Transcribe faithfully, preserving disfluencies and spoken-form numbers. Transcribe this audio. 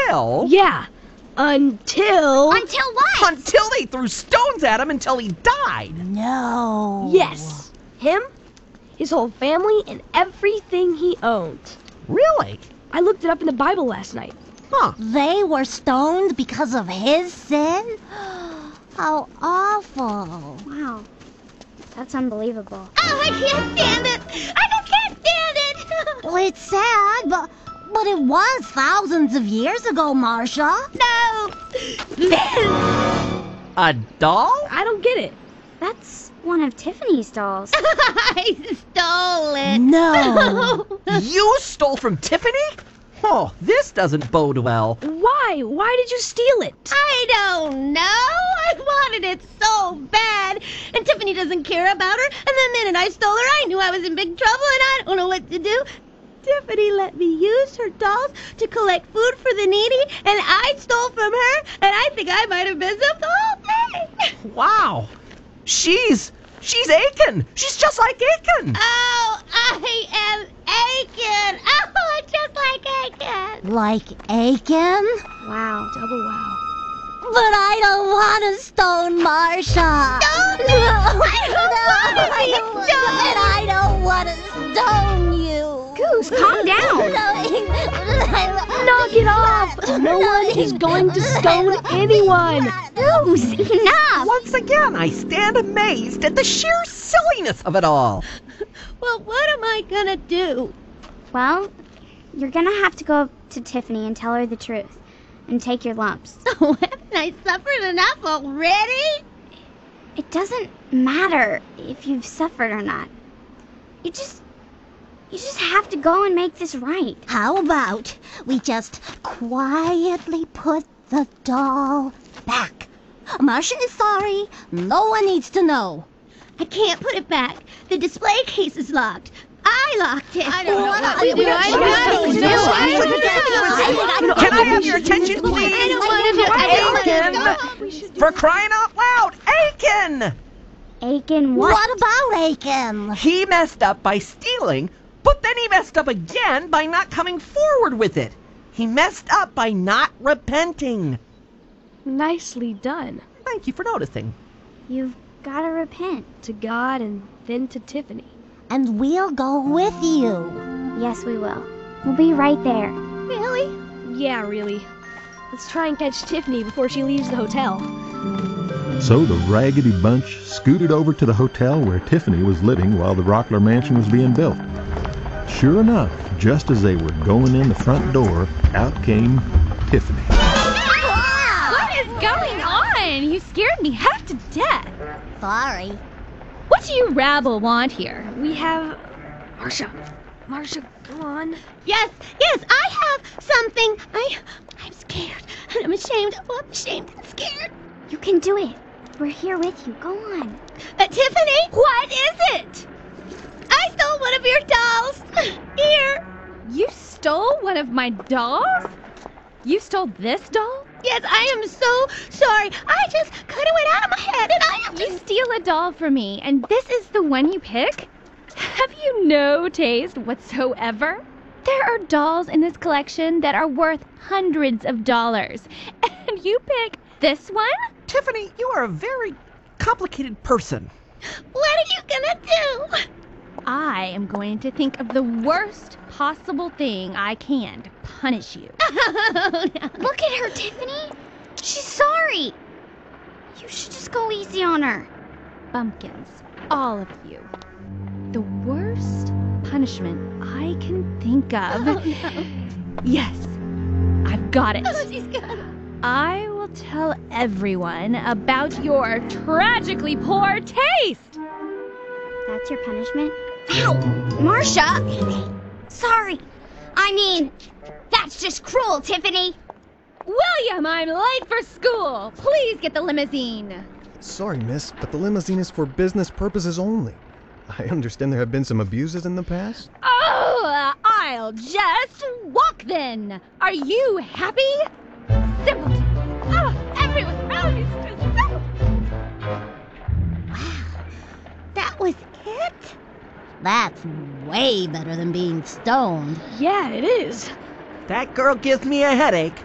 Until... Yeah, until... Until what? Until they threw stones at him until he died. No. Yes, him, his whole family, and everything he owned. Really? I looked it up in the Bible last night. Huh. They were stoned because of his sin? How awful. Wow. That's unbelievable. Oh, I can't stand it. I just can't stand it. Well, it's sad, but but it was thousands of years ago, Marcia. No. A doll? I don't get it. That's one of Tiffany's dolls. I stole it. No. You stole from Tiffany? Oh, this doesn't bode well. Why? Why did you steal it? I don't know. I wanted it so bad. And Tiffany doesn't care about her. And the minute I stole her, I knew I was in big trouble and I don't know what to do. Tiffany let me use her dolls to collect food for the needy, and I stole from her, and I think I might have messed up the whole thing. Wow. She's... She's Aiken. She's just like Aiken. Oh, I am Aiken. Oh, just like Aiken. Like Aiken? Wow. Double wow. But I don't want to stone Marcia. Stone me? I don't want to be stoned. And I don't want to stone you. Goose, calm down. Knock it off! No one is going to stone anyone! Goose, enough! Once again, I stand amazed at the sheer silliness of it all. Well, what am I going to do? Well, you're gonna have to go up to Tiffany and tell her the truth. And take your lumps. Oh, haven't I suffered enough already? It doesn't matter if you've suffered or not. You just... You just have to go and make this right. How about we just quietly put the doll back? Marcia is sorry. No one needs to know. I can't put it back. The display case is locked. I locked it. I don't know what to do. I don't know what to do. Can I have your attention, please? I don't want to do it. Aiken! For crying out loud, Aiken! Aiken what? What about Aiken? He messed up by stealing, but then he messed up again by not coming forward with it. He messed up by not repenting. Nicely done. Thank you for noticing. You've gotta repent. To God and then to Tiffany. And we'll go with you. Yes, we will. We'll be right there. Really? Yeah, really. Let's try and catch Tiffany before she leaves the hotel. So the Raggedy Bunch scooted over to the hotel where Tiffany was living while the Rockler Mansion was being built. Sure enough, just as they were going in the front door, out came Tiffany. What is going on? You scared me half to death. Sorry. What do you rabble want here? We have... Marcia. Marcia, come on. Yes, yes, I have something. I, I'm scared. And I'm ashamed. Oh, I'm ashamed and scared. You can do it. We're here with you. Go on. Uh, Tiffany? What is it? I stole one of your dolls. Here. You stole one of my dolls? You stole this doll? Yes, I am so sorry. I just kind of went out of my head and I am You just... steal a doll from me, and this is the one you pick? Have you no taste whatsoever? There are dolls in this collection that are worth hundreds of dollars, and you pick this one? Tiffany, you are a very complicated person. What are you gonna do? I am going to think of the worst possible thing I can to punish you. Oh, no. Look at her, Tiffany. She's sorry. You should just go easy on her. Bumpkins, all of you. The worst punishment I can think of. Oh, no. Yes, I've got it. Oh, she's got it. I will tell everyone about your tragically poor taste. That's your punishment? Ow! Marcia! Sorry. I mean, that's just cruel, Tiffany. William, I'm late for school. Please get the limousine. Sorry, miss, but the limousine is for business purposes only. I understand there have been some abuses in the past. Oh, I'll just walk then. Are you happy? Simpleton. Oh, everyone around is just simpleton. Wow. That was it? That's way better than being stoned. Yeah, it is. That girl gives me a headache.